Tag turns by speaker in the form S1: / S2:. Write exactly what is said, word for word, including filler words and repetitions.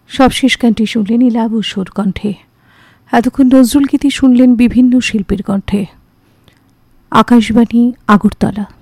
S1: সবশেষ গানটি শুনলেন ইলা বসুর কণ্ঠে। এতক্ষণ নজরুল গীতি শুনলেন বিভিন্ন শিল্পীর কণ্ঠে। আকাশবাণী, আগরতলা।